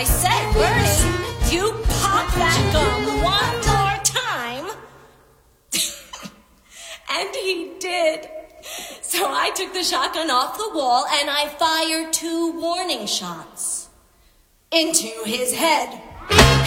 I said, Bernie, you pop that gum one more time. And he did. So I took the shotgun off the wall and I fired 2 warning shots into his head.